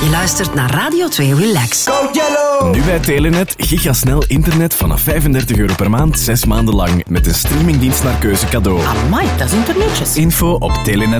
Je luistert naar Radio 2 Relax. Go Yellow! Nu bij Telenet, gigasnel internet vanaf €35 per maand, 6 maanden lang. Met een streamingdienst naar keuze cadeau. Amai, dat is internetjes. Info op telenet.